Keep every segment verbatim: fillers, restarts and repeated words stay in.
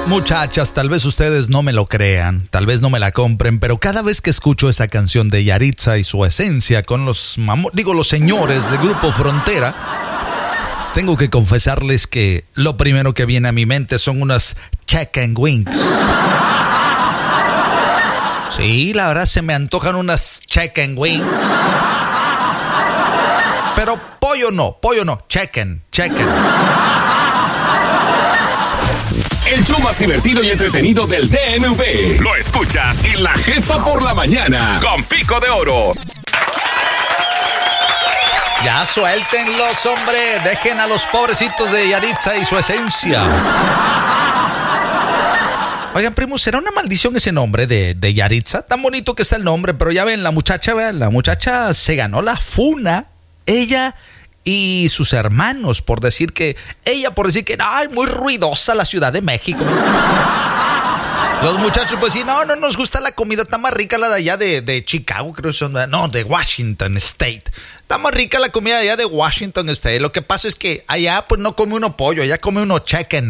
Muchachas, tal vez ustedes no me lo crean, tal vez no me la compren, pero cada vez que escucho esa canción de Yaritza y su esencia con los mamo- digo los señores del Grupo Frontera, tengo que confesarles que lo primero que viene a mi mente son unas chicken wings. Sí, la verdad se me antojan unas chicken wings. Pero pollo no, pollo no, chicken, chicken. El show más divertido y entretenido del D M V. Lo escuchas en La Jefa por la Mañana con Pico de Oro. Ya suéltenlos, hombre. Dejen a los pobrecitos de Yaritza y su esencia. Oigan, primo, ¿será una maldición ese nombre de, de Yaritza? Tan bonito que está el nombre, pero ya ven, la muchacha, vean, la muchacha se ganó la funa. Ella y sus hermanos por decir que, ella por decir que, ay, muy ruidosa la Ciudad de México. Los muchachos pues sí, no, no nos gusta la comida, está más rica la de allá de, de Chicago, creo que son, no, de Washington State. Está más rica la comida de allá de Washington State. Lo que pasa es que allá pues no come uno pollo, allá come uno chicken.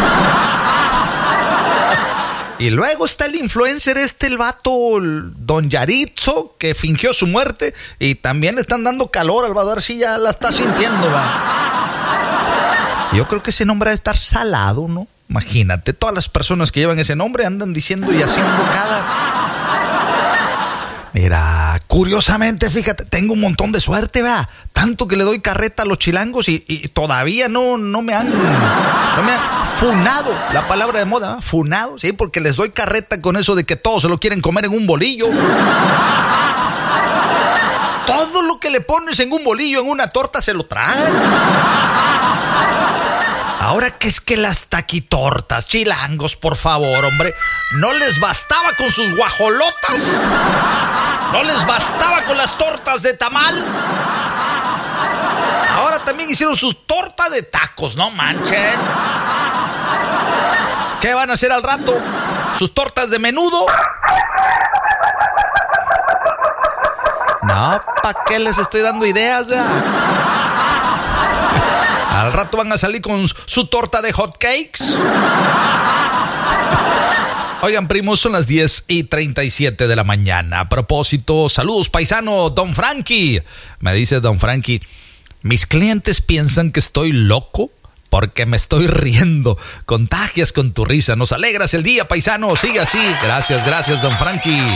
Y luego está el influencer este, el vato, el Don Yaritzo, que fingió su muerte y también le están dando calor al vato, sí ya la está sintiendo, va. Yo creo que ese nombre ha de estar salado, ¿no? Imagínate, todas las personas que llevan ese nombre andan diciendo y haciendo cada... Mira, curiosamente, fíjate, tengo un montón de suerte, ¿verdad? Tanto que le doy carreta a los chilangos y, y todavía no, no me han... No me han funado, la palabra de moda, ¿eh? Funado, sí, porque les doy carreta con eso de que todos se lo quieren comer en un bolillo. Todo lo que le pones en un bolillo, en una torta, se lo traen. Ahora que es que las taquitortas, chilangos, por favor, hombre, no les bastaba con sus guajolotas, no les bastaba con las tortas de tamal. Ahora también hicieron sus tortas de tacos, no manchen. ¿Qué van a hacer al rato? ¿Sus tortas de menudo? No, ¿para qué les estoy dando ideas, ya? Al rato van a salir con su torta de hot cakes. Oigan, primos, son las diez y treinta y siete de la mañana. A propósito, saludos, paisano, Don Frankie. Me dice Don Frankie, mis clientes piensan que estoy loco porque me estoy riendo. Contagias con tu risa. Nos alegras el día, paisano. Sigue así. Gracias, gracias, Don Frankie.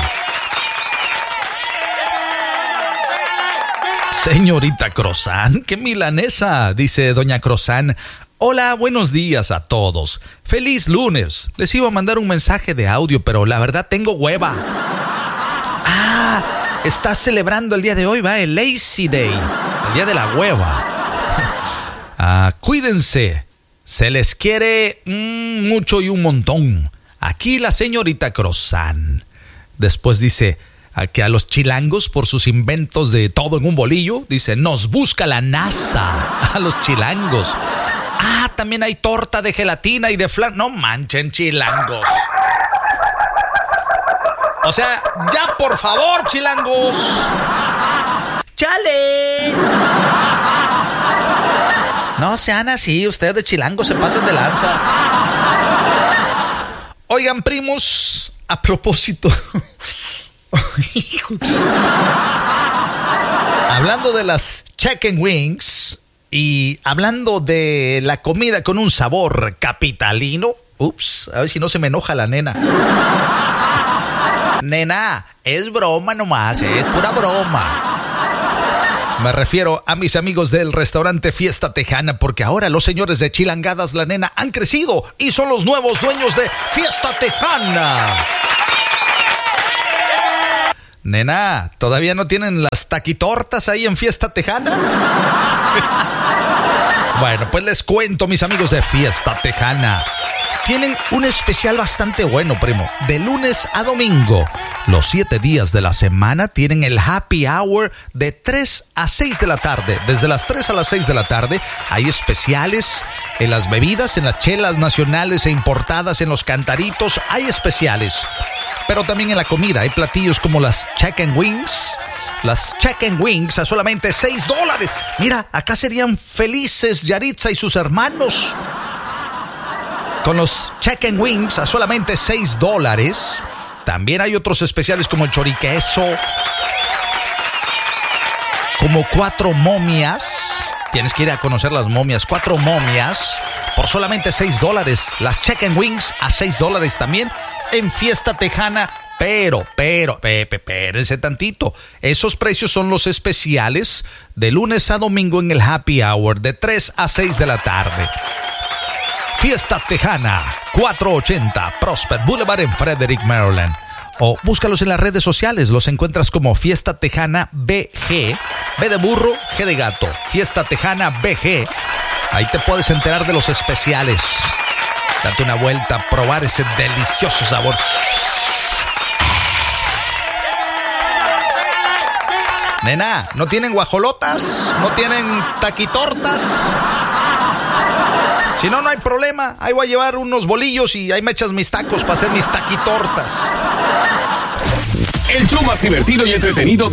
Señorita Croissant, qué milanesa, dice doña Croissant. Hola, buenos días a todos. Feliz lunes. Les iba a mandar un mensaje de audio, pero la verdad tengo hueva. Ah, está celebrando el día de hoy, va, el Lazy Day, el día de la hueva. Ah, cuídense. Se les quiere mmm, mucho y un montón. Aquí la señorita Croissant. Después dice... A que a los chilangos por sus inventos de todo en un bolillo, dice, nos busca la NASA, a los chilangos. Ah, también hay torta de gelatina y de flan. No manchen, chilangos. O sea, ya por favor, chilangos. ¡Chale! No sean así, ustedes de chilangos se pasan de lanza. Oigan, primos, a propósito... Hablando de las chicken wings y hablando de la comida con un sabor capitalino, ups, a ver si no se me enoja la nena. Nena, es broma nomás, es pura broma. Me refiero a mis amigos del restaurante Fiesta Tejana, porque ahora los señores de Chilangadas la Nena han crecido y son los nuevos dueños de Fiesta Tejana. Nena, ¿todavía no tienen las taquitortas ahí en Fiesta Tejana? Bueno, pues les cuento, mis amigos de Fiesta Tejana. Tienen un especial bastante bueno, primo. De lunes a domingo, los siete días de la semana, tienen el happy hour de tres a seis de la tarde. Desde las tres a las seis de la tarde hay especiales en las bebidas, en las chelas nacionales e importadas, en los cantaritos. Hay especiales. Pero también en la comida hay platillos como las chicken wings. Las chicken wings a solamente seis dólares. Mira, acá serían felices Yaritza y sus hermanos. con los Chicken Wings a solamente seis dólares. También hay otros especiales como el choriqueso, como cuatro momias. Tienes que ir a conocer las momias. Cuatro momias por solamente seis dólares. Las Chicken Wings a seis dólares también en Fiesta Tejana. Pero, pero, pepe, espérense tantito. Esos precios son los especiales de lunes a domingo en el Happy Hour de tres a seis de la tarde. Fiesta Tejana, cuatrocientos ochenta Prospect Boulevard en Frederick, Maryland. O búscalos en las redes sociales. Los encuentras como Fiesta Tejana B G. B de burro, G de gato. Fiesta Tejana B G. Ahí te puedes enterar de los especiales. Date una vuelta a probar ese delicioso sabor. Nena, ¿no tienen guajolotas? ¿No tienen taquitortas? Si no, no hay problema. Ahí voy a llevar unos bolillos y ahí me echas mis tacos para hacer mis taquitortas. El show más divertido y entretenido de